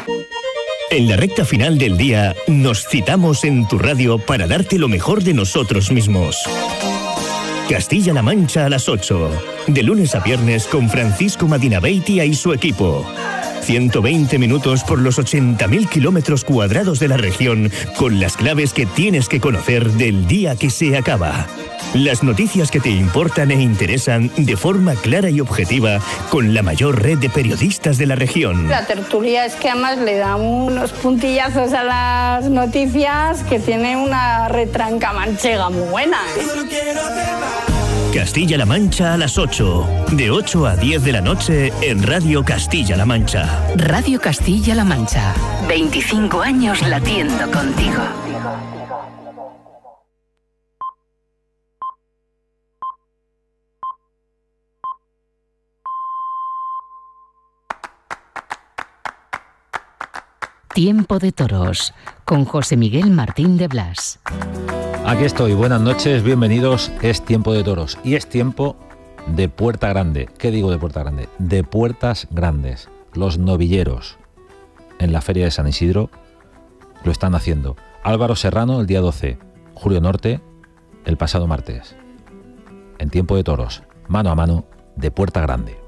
En la recta final del día, nos citamos en tu radio para darte lo mejor de nosotros mismos. Castilla-La Mancha a las 8, de lunes a viernes con Francisco Madinabeitia y su equipo. 120 minutos por los 80.000 kilómetros cuadrados de la región, con las claves que tienes que conocer del día que se acaba. Las noticias que te importan e interesan de forma clara y objetiva, con la mayor red de periodistas de la región. La tertulia es que además le da unos puntillazos a las noticias que tiene una retranca manchega muy buena, Castilla-La Mancha a las 8, de 8 a 10 de la noche en Radio Castilla-La Mancha. Radio Castilla-La Mancha, 25 años latiendo contigo. Tiempo de Toros, con José Miguel Martín de Blas. Aquí estoy, buenas noches, bienvenidos. Es Tiempo de Toros y es tiempo de Puerta Grande. ¿Qué digo de Puerta Grande? De puertas grandes. Los novilleros en la Feria de San Isidro lo están haciendo. Álvaro Serrano el día 12, Julio Norte el pasado martes. En Tiempo de Toros, mano a mano, de Puerta Grande.